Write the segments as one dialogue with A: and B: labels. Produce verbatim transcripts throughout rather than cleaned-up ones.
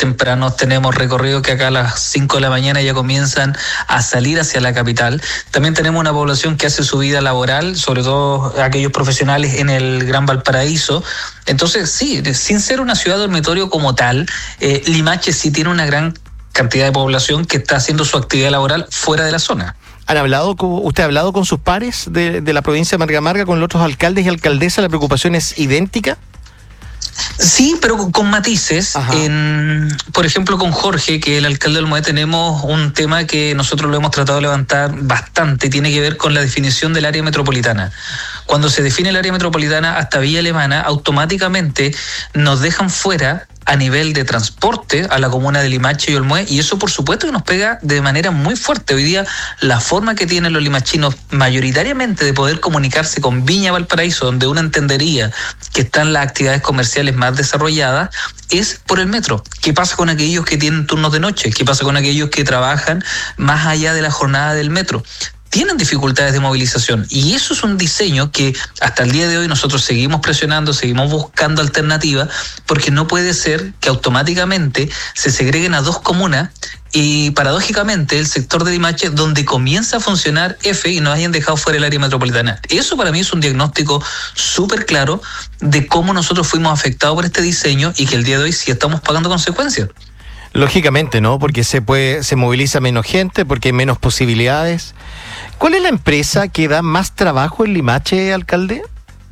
A: tempranos tenemos recorridos que acá a las cinco de la mañana ya comienzan a salir hacia la capital. También tenemos una población que hace su vida laboral, sobre todo aquellos profesionales en el Gran Valparaíso. Entonces, sí, sin ser una ciudad dormitorio como tal, eh, Limache sí tiene una gran cantidad de población que está haciendo su actividad laboral fuera de la zona.
B: ¿Han hablado con, usted ha hablado con sus pares de, de la provincia de Marga Marga, con los otros alcaldes y alcaldesas? ¿La preocupación es idéntica?
A: Sí, pero con matices. En, por ejemplo, con Jorge, que es el alcalde del Olmué, tenemos un tema que nosotros lo hemos tratado de levantar bastante, tiene que ver con la definición del área metropolitana. Cuando se define el área metropolitana hasta Villa Alemana, automáticamente nos dejan fuera a nivel de transporte a la comuna de Limache y Olmué, y eso por supuesto que nos pega de manera muy fuerte. Hoy día la forma que tienen los limachinos mayoritariamente de poder comunicarse con Viña Valparaíso, donde uno entendería que están las actividades comerciales más desarrolladas, es por el metro. ¿Qué pasa con aquellos que tienen turnos de noche? ¿Qué pasa con aquellos que trabajan más allá de la jornada del metro? Tienen dificultades de movilización, y eso es un diseño que hasta el día de hoy nosotros seguimos presionando, seguimos buscando alternativas, porque no puede ser que automáticamente se segreguen a dos comunas y paradójicamente el sector de Limache donde comienza a funcionar F y nos hayan dejado fuera el área metropolitana. Eso para mí es un diagnóstico súper claro de cómo nosotros fuimos afectados por este diseño y que el día de hoy sí estamos pagando consecuencias.
B: Lógicamente, ¿no? Porque se puede, se moviliza menos gente, porque hay menos posibilidades. ¿Cuál es la empresa que da más trabajo en Limache, alcalde?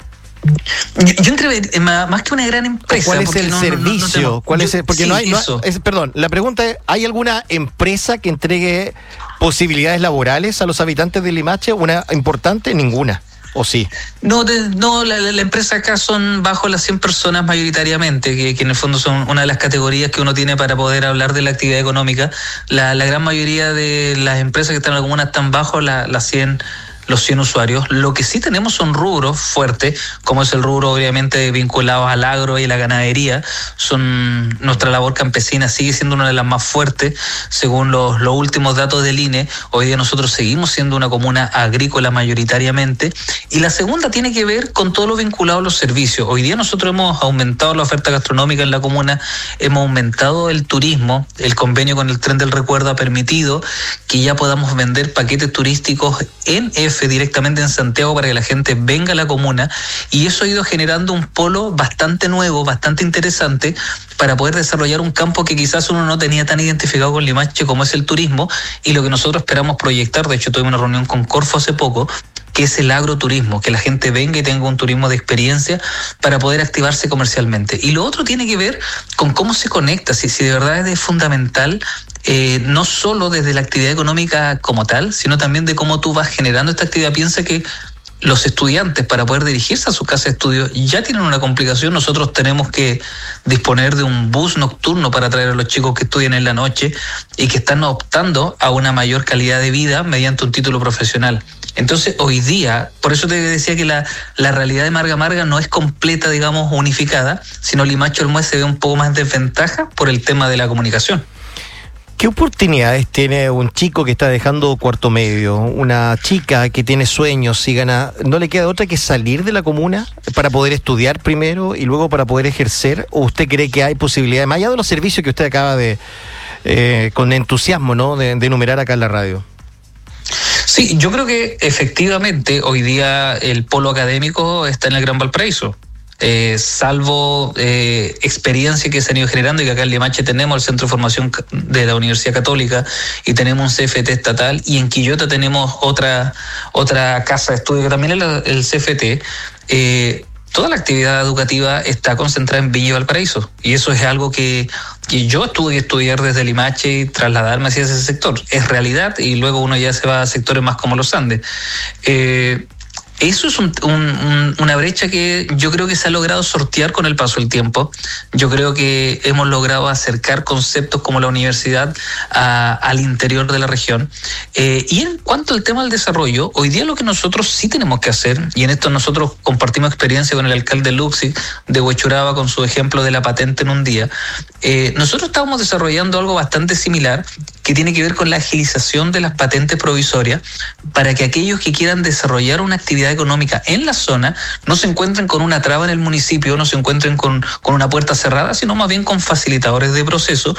A: Yo, yo entre, más que una gran empresa.
B: ¿Cuál es el no, servicio? No, no, no ¿Cuál yo, es el, porque sí, no hay, no hay es, perdón, la pregunta es, ¿hay alguna empresa que entregue posibilidades laborales a los habitantes de Limache? ¿Una importante? Ninguna. ¿O sí? No,
A: de, no la, la empresa acá son bajo las cien personas mayoritariamente, que, que en el fondo son una de las categorías que uno tiene para poder hablar de la actividad económica. La, la gran mayoría de las empresas que están en la comuna están bajo la, las cien los cien usuarios. Lo que sí tenemos son rubros fuertes, como es el rubro obviamente vinculado al agro y la ganadería. Son nuestra labor campesina sigue siendo una de las más fuertes, según los, los últimos datos del I N E. Hoy día nosotros seguimos siendo una comuna agrícola mayoritariamente. Y la segunda tiene que ver con todo lo vinculado a los servicios. Hoy día nosotros hemos aumentado la oferta gastronómica en la comuna, hemos aumentado el turismo, el convenio con el Tren del Recuerdo ha permitido que ya podamos vender paquetes turísticos en F directamente en Santiago para que la gente venga a la comuna, y eso ha ido generando un polo bastante nuevo, bastante interesante para poder desarrollar un campo que quizás uno no tenía tan identificado con Limache como es el turismo, y lo que nosotros esperamos proyectar. De hecho tuvimos una reunión con Corfo hace poco, que es el agroturismo, que la gente venga y tenga un turismo de experiencia para poder activarse comercialmente. Y lo otro tiene que ver con cómo se conecta, si, si de verdad es fundamental, eh, no solo desde la actividad económica como tal, sino también de cómo tú vas generando esta actividad. Piensa que los estudiantes, para poder dirigirse a su casa de estudio, ya tienen una complicación. Nosotros tenemos que disponer de un bus nocturno para traer a los chicos que estudian en la noche y que están optando a una mayor calidad de vida mediante un título profesional. Entonces, hoy día, por eso te decía que la, la realidad de Marga Marga no es completa, digamos, unificada, sino Limache Olmué se ve un poco más en desventaja por el tema de la comunicación.
B: ¿Qué oportunidades tiene un chico que está dejando cuarto medio, una chica que tiene sueños y gana? ¿No le queda otra que salir de la comuna para poder estudiar primero y luego para poder ejercer? ¿O usted cree que hay posibilidades, más allá de los servicios que usted acaba de, eh, con entusiasmo, ¿no?, de, de enumerar acá en la radio?
A: Sí, yo creo que efectivamente hoy día el polo académico está en el Gran Valparaíso. Eh, salvo eh, experiencia que se han ido generando, y que acá en Limache tenemos el Centro de Formación de la Universidad Católica y tenemos un C F T estatal, y en Quillota tenemos otra otra casa de estudio que también es el, el C F T. Eh, toda la actividad educativa está concentrada en Viña y Valparaíso, y eso es algo que, que yo tuve que estudiar desde Limache y trasladarme hacia ese sector. Es realidad, y luego uno ya se va a sectores más como los Andes. Eh, Eso es un, un, una brecha que yo creo que se ha logrado sortear con el paso del tiempo. Yo creo que hemos logrado acercar conceptos como la universidad a, al interior de la región. Eh, y en cuanto al tema del desarrollo, hoy día lo que nosotros sí tenemos que hacer, y en esto nosotros compartimos experiencia con el alcalde Luxi de Huechuraba con su ejemplo de la patente en un día, eh, nosotros estábamos desarrollando algo bastante similar que tiene que ver con la agilización de las patentes provisorias para que aquellos que quieran desarrollar una actividad económica en la zona no se encuentren con una traba en el municipio, no se encuentren con, con una puerta cerrada, sino más bien con facilitadores de proceso